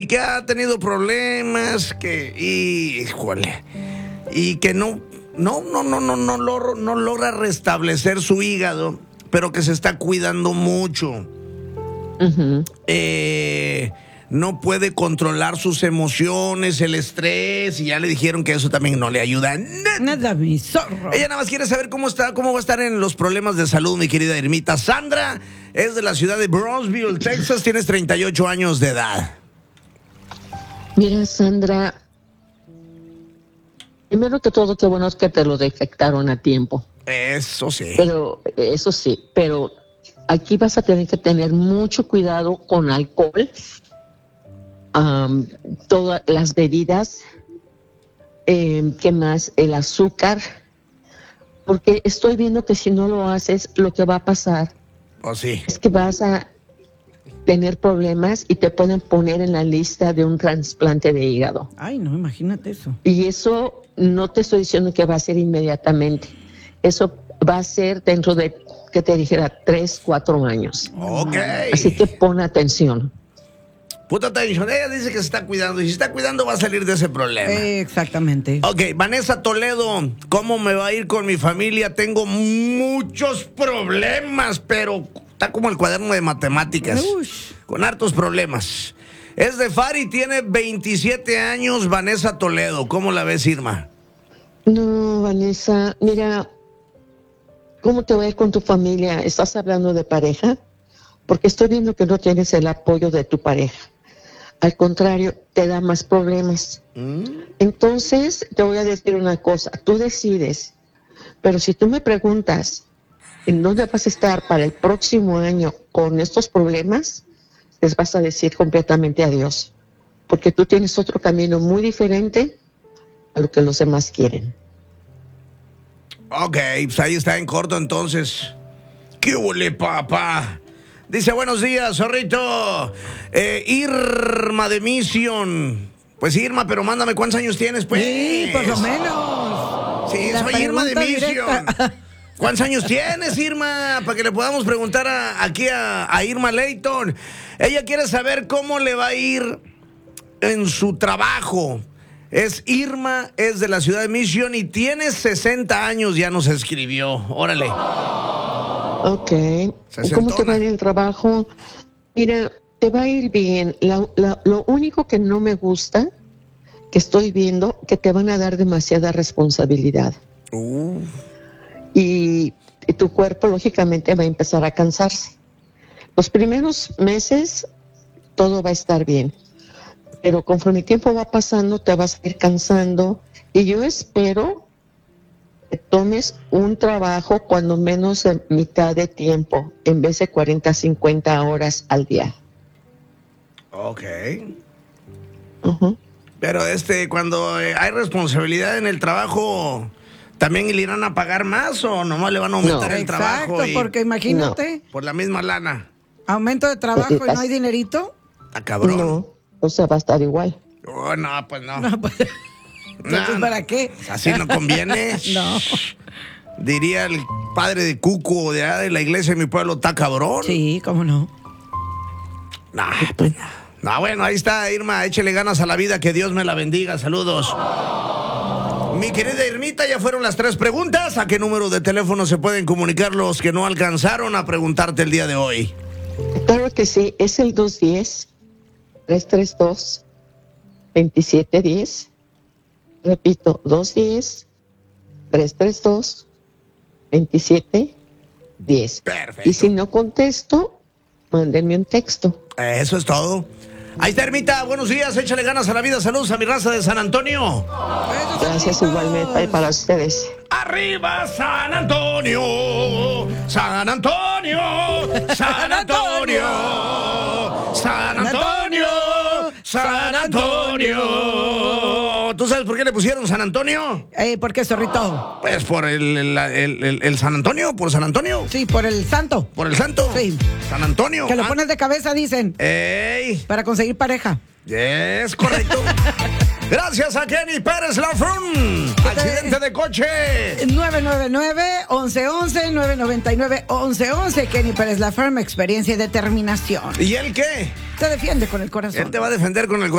que ha tenido problemas, híjole, y que no logra restablecer su hígado, pero que se está cuidando mucho. Uh-huh. No puede controlar sus emociones, el estrés, y ya le dijeron que eso también no le ayuda. Nada, mi zorro. Ella nada más quiere saber cómo va a estar en los problemas de salud, mi querida Irmita. Sandra es de la ciudad de Brownsville, Texas. Tienes 38 años de edad. Mira, Sandra, primero que todo, qué bueno es que te lo detectaron a tiempo. Eso sí. Pero aquí vas a tener que tener mucho cuidado con alcohol, todas las bebidas, ¿qué más? El azúcar, porque estoy viendo que si no lo haces, lo que va a pasar sí. es que vas a tener problemas y te pueden poner en la lista de un trasplante de hígado. Ay, no, imagínate eso. Y eso no te estoy diciendo que va a ser inmediatamente. Eso va a ser dentro de, que te dijera, 3-4 años. Ok. Así que pon atención. Puta atención, ella dice que se está cuidando, y si está cuidando va a salir de ese problema. Exactamente. Ok, Vanessa Toledo, ¿cómo me va a ir con mi familia? Tengo muchos problemas, pero está como el cuaderno de matemáticas. Ush. Con hartos problemas. Es de Fari, tiene 27 años, Vanessa Toledo. ¿Cómo la ves, Irma? No, Vanessa, mira, ¿cómo te va a ir con tu familia? ¿Estás hablando de pareja? Porque estoy viendo que no tienes el apoyo de tu pareja. Al contrario, te da más problemas. Entonces, te voy a decir una cosa. Tú decides. Pero si tú me preguntas en dónde vas a estar para el próximo año con estos problemas, les vas a decir completamente adiós. Porque tú tienes otro camino muy diferente a lo que los demás quieren. Ok, pues ahí está en corto entonces. ¿Qué huele, papá? Dice, buenos días, zorrito. Irma de Mission. Pues Irma, pero mándame cuántos años tienes, pues. Sí, por lo menos. Sí, La soy Irma de pregunta Mission. directa. ¿Cuántos años tienes, Irma? Para que le podamos preguntar aquí a Irma Leighton. Ella quiere saber cómo le va a ir en su trabajo. Es Irma, es de la ciudad de Mission y tiene 60 años, ya nos escribió. Órale. Ok. ¿Cómo te va a ir el trabajo? Mira, te va a ir bien. Lo único que no me gusta, que estoy viendo, que te van a dar demasiada responsabilidad. Y tu cuerpo, lógicamente, va a empezar a cansarse. Los primeros meses, todo va a estar bien. Pero conforme el tiempo va pasando, te vas a ir cansando. Y yo espero que tomes un trabajo cuando menos en mitad de tiempo, en vez de 40-50 horas al día. Ok. Uh-huh. Pero cuando hay responsabilidad en el trabajo, ¿también le irán a pagar más o nomás le van a aumentar el trabajo? Exacto, porque imagínate. Por la misma lana. Aumento de trabajo y no hay dinerito. Está cabrón. No, o sea, va a estar igual. Oh, no, pues no. No, pues, entonces, No, ¿para qué? Así no conviene. No. Diría el padre de Cuco de la iglesia de mi pueblo, está cabrón. Sí, cómo no. Nah, pues no, bueno, ahí está, Irma, échele ganas a la vida, que Dios me la bendiga, saludos. Mi querida Irmita, ya fueron las 3 preguntas. ¿A qué número de teléfono se pueden comunicar los que no alcanzaron a preguntarte el día de hoy? Claro que sí, es el 210-332-2710. Repito, 210-332-2710. Perfecto. Y si no contesto, mándenme un texto. Eso es todo. Ahí está, Irmita, buenos días, échale ganas a la vida, saludos a mi raza de San Antonio. Gracias igualmente para ustedes. ¡Arriba San Antonio! ¡San Antonio! ¡San Antonio! ¡San Antonio! ¡San Antonio! ¿Tú sabes por qué le pusieron San Antonio? ¿Por qué, zorrito? Pues por el San Antonio, por San Antonio. Sí, por el santo. ¿Por el santo? Sí. San Antonio. Que lo pones de cabeza, dicen. ¡Ey! Para conseguir pareja. Es correcto. Gracias a Kenny Pérez Lafrun. Accidente de coche. 999-1111, 999-1111. Kenny Pérez Lafrun, experiencia y determinación. ¿Y él qué? Te defiende con el corazón. Él te va a defender con el